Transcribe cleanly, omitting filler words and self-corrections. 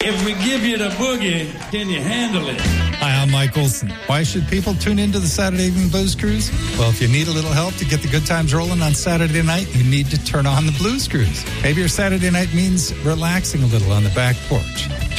If we give you the boogie, can you handle it? Hi, I'm Mike Olson. Why should people tune into the Saturday Evening Blues Cruise? Well, if you need a little help to get the good times rolling on Saturday night, you need to turn on the Blues Cruise. Maybe your Saturday night means relaxing a little on the back porch.